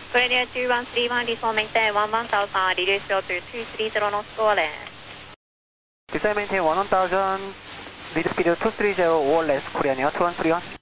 Korea 2131, descend maintain 11,000, reduce short to 230 knots, go left. Descend maintain 1000, lead speed 230, all less, Korea near 2131.